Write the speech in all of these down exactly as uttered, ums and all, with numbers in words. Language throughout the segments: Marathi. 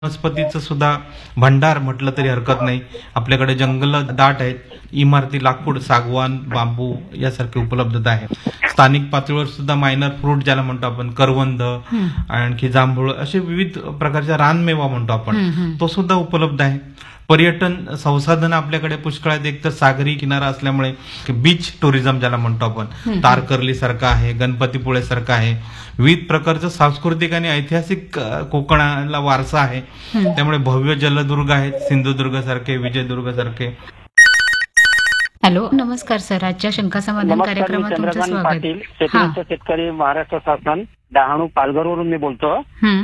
वनस्पतीचं सुद्धा भंडार म्हटलं तरी हरकत नाही. आपल्याकडे जंगल दाट आहेत, इमारती लाकूड, सागवान, बांबू यासारखी उपलब्धता आहे. स्थानिक पातळीवर सुद्धा मायनर फ्रूट ज्याला म्हणतो आपण, करवंद, आणखी जांभूळ असे विविध प्रकारच्या रानमेवा म्हणतो आपण, तो सुद्धा उपलब्ध आहे. पर्यटन संसाधन आपल्याकडे पुष्कळ आहेत. एक तर सागरी किनारा असल्यामुळे बीच टुरिझम ज्याला म्हणतो आपण, तारकर्ली सारखं आहे, गणपतीपुळे सारखं आहे. विविध प्रकारचं सांस्कृतिक आणि ऐतिहासिक कोकणाला वारसा आहे. त्यामुळे भव्य जलदुर्ग आहेत, सिंधुदुर्ग सारखे, विजयदुर्ग सारखे. हॅलो, नमस्कार सर. आजच्या शंका समाधान कार्यक्रमात तुमचं स्वागत. शेतकरी शेतकरी महाराष्ट्र शासन डहाणू पालघरवरून मी बोलतो.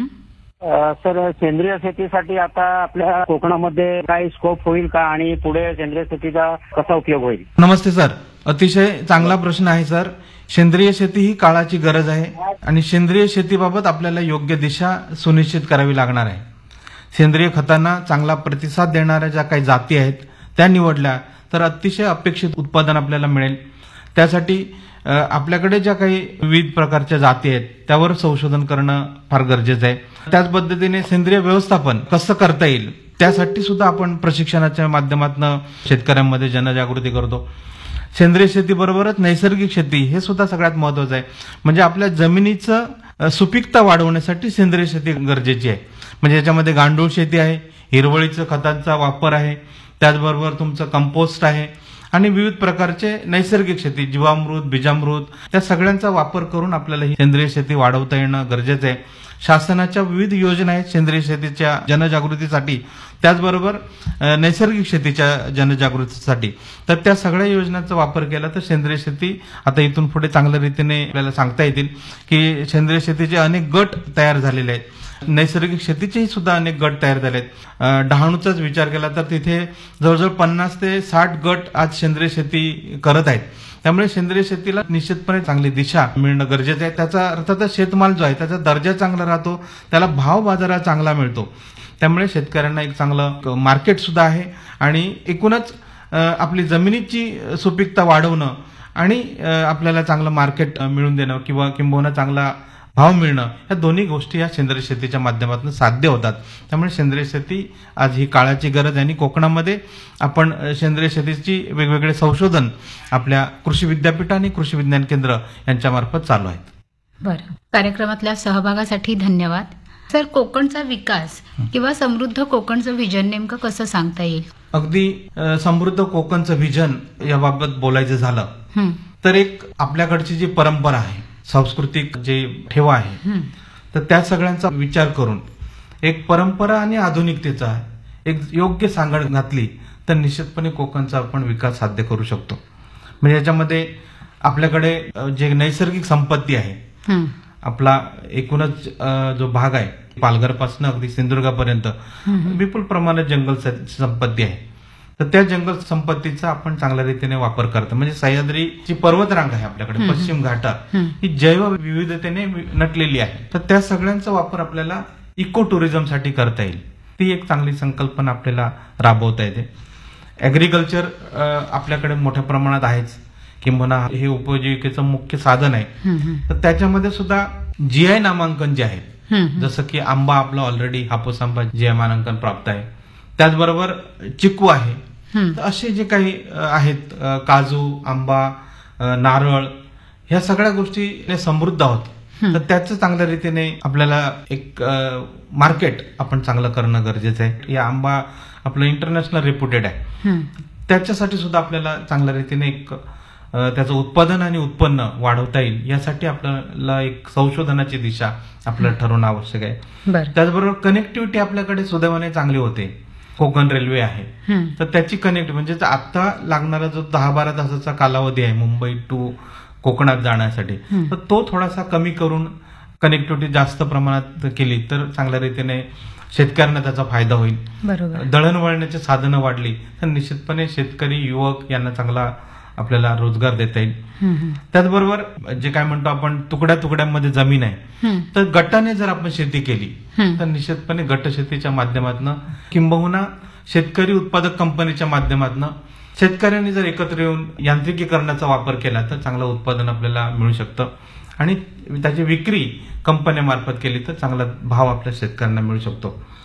सर, सेंद्रिय शेतीसाठी आता आपल्या कोकणामध्ये काही स्कोप होईल का आणि पुढे सेंद्रिय शेतीचा कसा उपयोग होईल? नमस्ते सर, अतिशय चांगला प्रश्न आहे सर. सेंद्रिय शेती ही काळाची गरज आहे आणि सेंद्रिय शेतीबाबत आपल्याला योग्य दिशा सुनिश्चित करावी लागणार आहे. सेंद्रिय खतांना चांगला प्रतिसाद देणाऱ्या ज्या काही जाती आहेत त्या निवडल्या तर अतिशय अपेक्षित उत्पादन आपल्याला मिळेल. त्यासाठी आपल्याकडे ज्या काही विविध प्रकारच्या जाती आहेत त्यावर संशोधन करणं फार गरजेचं आहे. त्याच पद्धतीने सेंद्रिय व्यवस्थापन कसं करता येईल त्यासाठी सुद्धा आपण प्रशिक्षणाच्या माध्यमातून शेतकऱ्यांमध्ये जनजागृती करतो. सेंद्रिय शेतीबरोबरच नैसर्गिक शेती हे सुद्धा सगळ्यात महत्वाचं आहे. म्हणजे आपल्या जमिनीचं सुपीकता वाढवण्यासाठी सेंद्रिय शेती गरजेची आहे. म्हणजे याच्यामध्ये गांडूळ शेती आहे, हिरवळीचं खतांचा वापर आहे, त्याचबरोबर तुमचं कंपोस्ट आहे आणि विविध प्रकारचे नैसर्गिक शेती, जीवामृत, बीजामृत, त्या सगळ्यांचा वापर करून आपल्याला ही सेंद्रिय शेती वाढवता येणं गरजेचं आहे. शासनाच्या विविध योजना आहेत सेंद्रिय शेतीच्या जनजागृतीसाठी, त्याचबरोबर नैसर्गिक शेतीच्या जनजागृतीसाठी. तर त्या सगळ्या योजनांचा वापर केला तर सेंद्रिय शेती आता इथून पुढे चांगल्या रीतीने आपल्याला सांगता येतील की सेंद्रिय शेतीचे अनेक गट तयार झालेले आहेत. नैसर्गिक शेतीचेही सुद्धा अनेक गट तयार झालेत. डहाणूचाच विचार केला तर तिथे जवळजवळ पन्नास ते साठ गट आज सेंद्रिय शेती करत आहेत. त्यामुळे सेंद्रिय शेतीला निश्चितपणे चांगली दिशा मिळणं गरजेचं आहे. त्याचा अर्थातच शेतमाल जो आहे त्याचा दर्जा चांगला राहतो, त्याला भाव बाजारात चांगला मिळतो. त्यामुळे शेतकऱ्यांना एक चांगलं मार्केट सुद्धा आहे आणि एकूणच आपली जमिनीची सुपीकता वाढवणं आणि आपल्याला चांगलं मार्केट मिळून देणं किंवा किंबहुना चांगला भाव मिळणं, या दोन्ही गोष्टी या सेंद्रिय शेतीच्या माध्यमातून साध्य होतात. त्यामुळे सेंद्रिय शेती आज ही काळाची गरज आहे आणि कोकणामध्ये आपण सेंद्रिय शेतीची वेगवेगळे संशोधन आपल्या कृषी विद्यापीठ आणि कृषी विज्ञान केंद्र यांच्या मार्फत चालू आहेत. बरं, कार्यक्रमातल्या सहभागासाठी धन्यवाद. सर, कोकणचा विकास किंवा समृद्ध कोकणचं व्हिजन नेमकं कसं सांगता येईल? अगदी समृद्ध कोकणचं व्हिजन याबाबत बोलायचं झालं तर एक आपल्याकडची जी परंपरा आहे, सांस्कृतिक जे ठेवा आहे, तर त्या सगळ्यांचा विचार करून एक परंपरा आणि आधुनिकतेचा एक योग्य सांगड घातली तर निश्चितपणे कोकणचा आपण विकास साध्य करू शकतो. म्हणजे याच्यामध्ये आपल्याकडे जे नैसर्गिक संपत्ती आहे, आपला एकूणच जो भाग आहे पालघरपासून अगदी सिंधुदुर्गापर्यंत विपुल प्रमाणात जंगल संपत्ती आहे. तर त्या जंगल संपत्तीचा आपण चांगल्या रीतीने वापर करतो. म्हणजे सह्याद्रीची पर्वतरांग आहे आपल्याकडे, पश्चिम घाटात, ही जैव विविधतेने नटलेली आहे. तर त्या सगळ्यांचा वापर आपल्याला इको टुरिझमसाठी करता येईल. ती एक चांगली संकल्पना आपल्याला राबवता येते. ऍग्रिकल्चर आपल्याकडे मोठ्या प्रमाणात आहेच, किंबहुना हे उपजीविकेचं मुख्य साधन आहे. तर त्याच्यामध्ये सुद्धा जीआय नामांकन जे आहे, जसं की आंबा आपला ऑलरेडी हापूस आंबा जीआय मानांकन प्राप्त आहे, त्याचबरोबर चिकू आहे. असे जे काही आहेत, काजू, आंबा, नारळ, ह्या सगळ्या गोष्टी समृद्ध आहोत. तर त्याचं चांगल्या रीतीने आपल्याला एक मार्केट आपण चांगलं करणं गरजेचं आहे. या आंबा आपलं इंटरनॅशनल रेप्युटेड आहे, त्याच्यासाठी सुद्धा आपल्याला चांगल्या रीतीने एक त्याचं उत्पादन आणि उत्पन्न वाढवता येईल यासाठी आपल्याला एक संशोधनाची दिशा आपल्याला ठरवणं आवश्यक आहे. त्याचबरोबर कनेक्टिव्हिटी आपल्याकडे सुदैवाने चांगली होते. कोकण रेल्वे आहे, तर त्याची कनेक्ट म्हणजे आता लागणारा जो दहा बारा तासाचा कालावधी आहे मुंबई टू कोकणात जाण्यासाठी, तर तो थोडासा कमी करून कनेक्टिव्हिटी जास्त प्रमाणात केली तर चांगल्या रीतीने शेतकऱ्यांना त्याचा फायदा होईल. दळणवळणाची साधनं वाढली तर निश्चितपणे शेतकरी, युवक यांना चांगला आपल्याला रोजगार देता येईल. त्याचबरोबर जे काय म्हणतो आपण तुकड्या तुकड्यांमध्ये जमीन आहे, तर गटाने जर आपण शेती केली तर निश्चितपणे गट शेतीच्या माध्यमातून किंबहुना शेतकरी उत्पादक कंपनीच्या माध्यमातून शेतकऱ्यांनी जर एकत्र येऊन यांत्रिकीकरणाचा वापर केला तर चांगलं उत्पादन आपल्याला मिळू शकतं आणि त्याची विक्री कंपन्यांमार्फत केली तर चांगला भाव आपल्या शेतकऱ्यांना मिळू शकतो.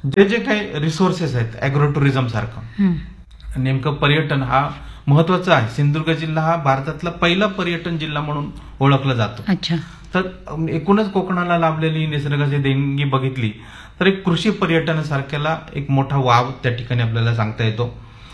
जे जे काही रिसोर्सेस आहेत अॅग्रो टुरिझम सारखं, नेमकं पर्यटन हा महत्वाचा आहे. सिंधुदुर्ग जिल्हा हा भारतातला पहिला पर्यटन जिल्हा म्हणून ओळखला जातो. अच्छा. तर एकूणच कोकणाला लाभलेली निसर्गाची देणगी बघितली तर एक कृषी पर्यटनासारख्याला एक मोठा वाव त्या ठिकाणी आपल्याला सांगता येतो.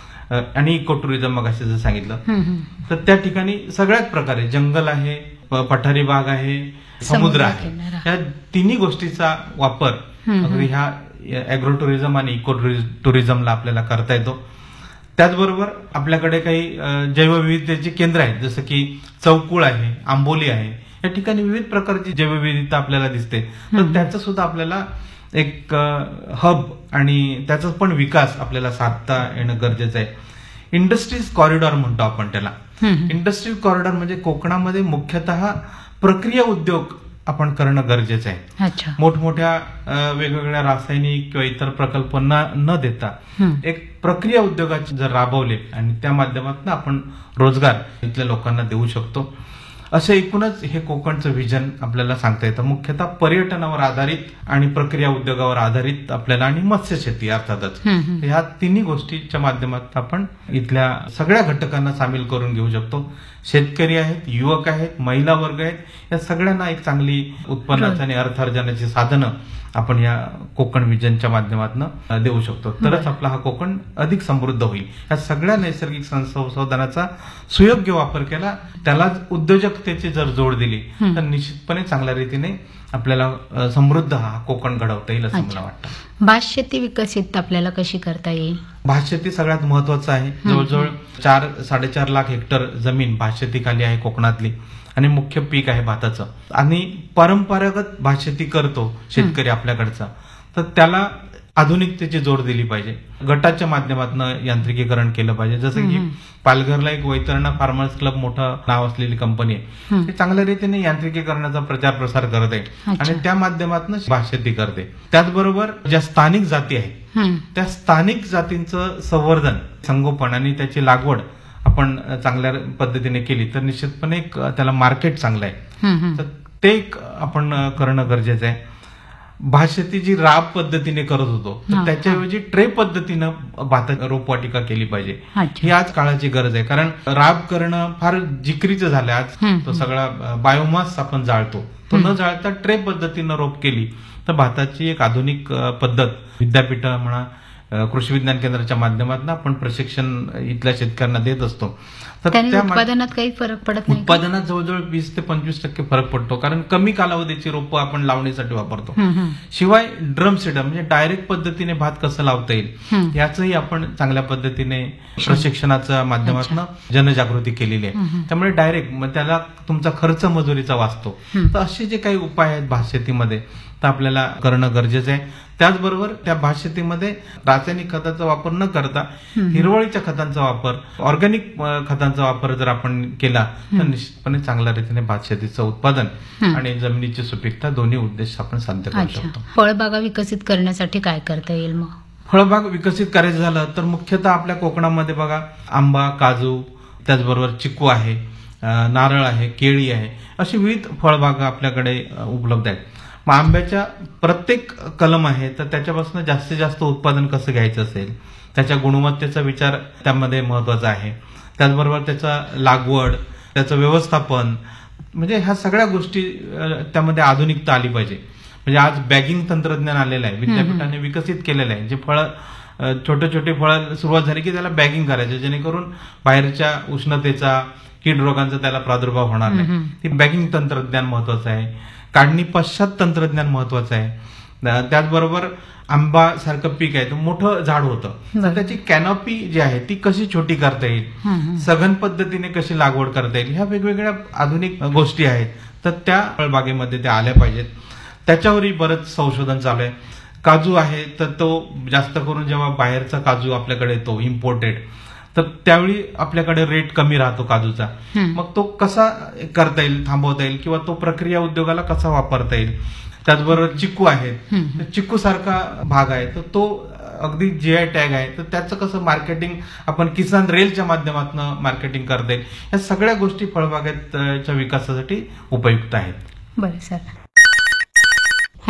आणि इको टुरिझम मग असं जर सांगितलं तर त्या ठिकाणी सगळ्याच प्रकारे जंगल आहे, पठारी भाग आहे, समुद्र आहे, या तिन्ही गोष्टीचा वापर ह्या अॅग्रो टुरिझम आणि इको टुरिझमला आपल्याला करता येतो. त्याचबरोबर आपल्याकडे काही जैवविविधतेची केंद्र आहेत, जसं की चौकुळ आहे, आंबोली आहे, या ठिकाणी विविध प्रकारची जैवविविधता आपल्याला दिसते. तर त्याचं सुद्धा आपल्याला एक हब आणि त्याचा पण विकास आपल्याला साधता येणं गरजेचं आहे. इंडस्ट्रीज कॉरिडॉर म्हणतो आपण त्याला. इंडस्ट्रीज कॉरिडॉर म्हणजे कोकणामध्ये मुख्यतः प्रक्रिया उद्योग आपण करणं गरजेचं आहे. मोठमोठ्या वेगवेगळ्या रासायनिक किंवा इतर प्रकल्प न देता एक प्रक्रिया उद्योगाचे जर राबवले आणि त्या माध्यमातून आपण रोजगार इथल्या लोकांना देऊ शकतो. असं एकूणच हे कोकणचं व्हिजन आपल्याला सांगता येतं. मुख्यतः पर्यटनावर आधारित आणि प्रक्रिया उद्योगावर आधारित आपल्याला, आणि मत्स्यशेती अर्थातच, ह्या तिन्ही गोष्टीच्या माध्यमातून आपण इथल्या सगळ्या घटकांना सामील करून घेऊ शकतो. शेतकरी आहेत, युवक आहेत, महिला वर्ग आहेत, या सगळ्यांना एक चांगली उत्पन्नाची आणि अर्थार्जनाची साधनं आपण या कोकण व्हिजनच्या माध्यमातून देऊ शकतो. तरच आपला हा कोकण अधिक समृद्ध होईल. या सगळ्या नैसर्गिक संसाधनाचा सुयोग्य वापर केला, त्याला उद्योजकतेची जर जोड दिली तर निश्चितपणे चांगल्या रीतीने आपल्याला समृद्ध हा कोकण घडवता येईल असं मला वाटतं. भात शेती विकसित आपल्याला कशी करता येईल? भात शेती सगळ्यात महत्वाचं आहे. जवळजवळ चार साडेचार लाख हेक्टर जमीन भात शेतीखाली आहे कोकणातली, आणि मुख्य पीक आहे भाताचं. आणि परंपरागत भात शेती करतो शेतकरी आपल्याकडचा, तर त्याला आधुनिकतेची जोड दिली पाहिजे. गटाच्या माध्यमातून यांत्रिकीकरण केलं पाहिजे. जसं की पालघरला एक वैतरणा फार्मर्स क्लब मोठं नाव असलेली कंपनी आहे, ती चांगल्या रीतीने यांत्रिकीकरणाचा प्रचार प्रसार करत आहे आणि त्या माध्यमातून भात शेती करते. त्याचबरोबर ज्या स्थानिक जाती आहेत त्या स्थानिक जातींचं संवर्धन, संगोपन आणि त्याची लागवड आपण चांगल्या पद्धतीने केली तर निश्चितपणे त्याला मार्केट चांगलं आहे. तर ते एक आपण करणं गरजेचं आहे. भात शेती जी राब पद्धतीने करत होतो तर त्याच्याऐवजी ट्रे पद्धतीनं भात रोपवाटिका केली पाहिजे. ही आज काळाची गरज आहे, कारण राब करणं फार जिकरीचं झालं आज. तो सगळा बायोमास आपण जाळतो, तो न जाळता ट्रे पद्धतीनं रोप केली तर भाताची एक आधुनिक पद्धत विद्यापीठ म्हणा, कृषी विज्ञान केंद्राच्या माध्यमातून आपण प्रशिक्षण इथल्या शेतकऱ्यांना देत असतो. तर त्या उत्पादनात काही फरक पडत नाही? उत्पादनात जवळजवळ वीस ते पंचवीस टक्के फरक पडतो, कारण कमी कालावधीची रोपं आपण लावणीसाठी वापरतो. शिवाय ड्रम सीडर म्हणजे डायरेक्ट पद्धतीने भात कसं लावता येईल याचंही आपण चांगल्या पद्धतीने प्रशिक्षणाच्या माध्यमातून जनजागृती केलेली आहे. त्यामुळे डायरेक्ट मग त्याला तुमचा खर्च मजुरीचा वाचतो. तर असे जे काही उपाय आहेत भात शेतीमध्ये तर आपल्याला करणं गरजेचं आहे. त्याचबरोबर त्या भात शेतीमध्ये रासायनिक खताचा वापर न करता हिरवळीच्या खतांचा वापर, ऑर्गॅनिक खतांचा वापर जर आपण केला तर निश्चितपणे चांगल्या रीतीने भात शेतीचं उत्पादन आणि जमिनीची सुपीकता दोन्ही उद्देश आपण साध्य करू शकतो. फळबागा विकसित करण्यासाठी काय करता येईल मग? फळबाग विकसित करायचं झालं तर मुख्यतः आपल्या कोकणामध्ये बघा आंबा, काजू, त्याचबरोबर चिकू आहे, नारळ आहे, केळी आहे, अशी विविध फळबागा आपल्याकडे उपलब्ध आहेत. मग आंब्याच्या प्रत्येक कलम आहे तर त्याच्यापासून जास्तीत जास्त उत्पादन कसं घ्यायचं असेल, त्याच्या गुणवत्तेचा विचार त्यामध्ये महत्वाचा आहे. त्याचबरोबर त्याचा लागवड, त्याचं व्यवस्थापन, म्हणजे ह्या सगळ्या गोष्टी त्यामध्ये आधुनिकता आली पाहिजे. म्हणजे आज बॅगिंग तंत्रज्ञान आलेलं आहे, विद्यापीठाने विकसित केलेलं आहे. जे फळं छोटे छोटे फळं सुरुवात झाली की त्याला बॅगिंग करायचं, जेणेकरून बाहेरच्या उष्णतेचा, कीड रोगांचा त्याला प्रादुर्भाव होणार नाही. ती बॅगिंग तंत्रज्ञान महत्वाचं आहे. काढणी पश्चात तंत्रज्ञान महत्वाचं आहे. त्याचबरोबर आंबा सारखं पीक आहे, तर मोठं झाड होतं, तर त्याची कॅनॉपी जी आहे ती कशी छोटी करता येईल, सघन पद्धतीने कशी लागवड करता येईल, ह्या वेगवेगळ्या आधुनिक गोष्टी आहेत तर त्या फळबागेमध्ये त्या आल्या पाहिजेत. त्याच्यावरही बरंच संशोधन चालू आहे. काजू आहे तर तो जास्त करून जेव्हा बाहेरचा काजू आपल्याकडे येतो इम्पोर्टेड, तर त्यावेळी आपल्याकडे रेट कमी राहतो काजूचा. मग तो कसा करता येईल, थांबवता येईल, किंवा तो प्रक्रिया उद्योगाला कसा वापरता येईल. त्याचबरोबर चिकू आहेत, चिकू सारखा भाग आहे तर तो अगदी जीआय टॅग आहे, तर त्याचं कसं मार्केटिंग आपण किसान रेलच्या माध्यमातून मार्केटिंग करता येईल. या सगळ्या गोष्टी फळबागेच्या विकासासाठी उपयुक्त आहेत. बरं सर.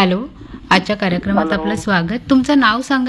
हॅलो, आजच्या कार्यक्रमात हॅलो. आपलं स्वागत. तुमचं नाव सांगा